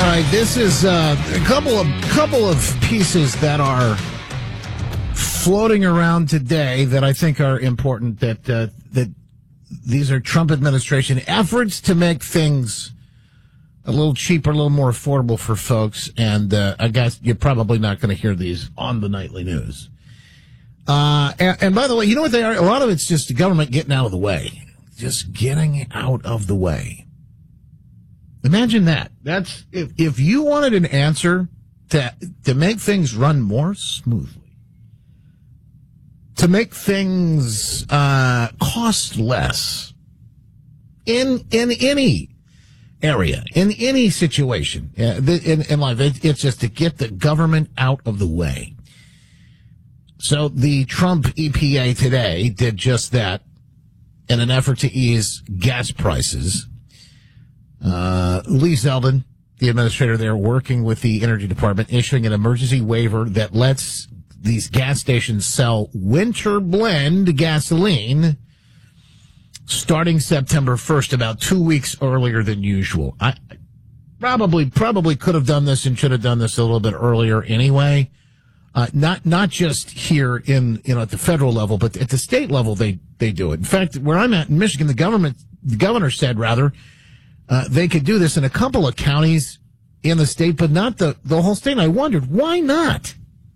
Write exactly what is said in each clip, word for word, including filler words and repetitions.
All right, this is uh, a couple of couple of pieces that are floating around today that I think are important. That uh, that these are Trump administration efforts to make things a little cheaper, a little more affordable for folks. And uh, I guess you're probably not going to hear these on the nightly news. Uh, and, and by the way, you know what they are? A lot of it's just the government getting out of the way, just getting out of the way. Imagine that. That's if if you wanted an answer to to make things run more smoothly, to make things uh, cost less in in any area, in any situation uh, in, in life. It, it's just to get the government out of the way. So the Trump E P A today did just that in an effort to ease gas prices. Uh, Lee Zeldin, the administrator there, working with the Energy Department, issuing an emergency waiver that lets these gas stations sell winter blend gasoline starting September first, about two weeks earlier than usual. I probably, probably could have done this and should have done this a little bit earlier anyway. Uh, not, not just here in, you know, at the federal level, but at the state level, they, they do it. In fact, where I'm at in Michigan, the government, the governor said rather, Uh, they could do this in a couple of counties in the state, but not the, the whole state. And I wondered, why not?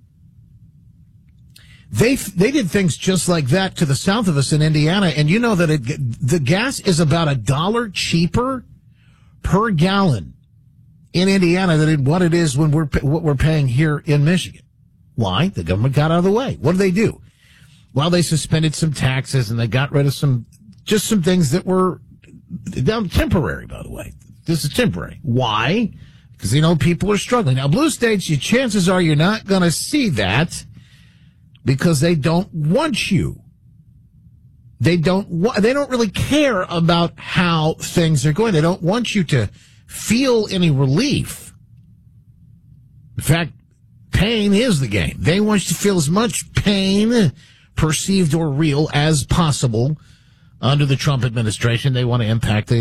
They they did things just like that to the south of us in Indiana, and you know that it, the gas is about a dollar cheaper per gallon in Indiana than what it is when we're what we're paying here in Michigan. Why? The government got out of the way. What did they do? Well, they suspended some taxes and they got rid of some just some things that were down temporary, by the way. This is temporary. Why? Because, you know, people are struggling. Now, blue states, your chances are you're not going to see that because they don't want you. They don't wa- they don't really care about how things are going. They don't want you to feel any relief. In fact, pain is the game. They want you to feel as much pain, perceived or real, as possible. Under the Trump administration, they want to impact the